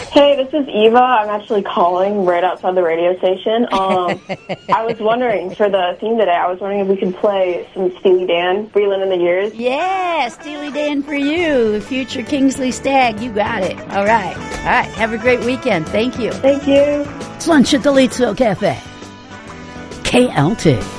Hey, this is Eva. I'm actually calling right outside the radio station. I was wondering, for the theme today, I was wondering if we could play some Steely Dan, Reliving the Years. Yeah, Steely Dan for you, future Kingsley Stagg. You got it. All right. Have a great weekend. Thank you. Thank you. It's lunch at the Leedsville Cafe. KLT.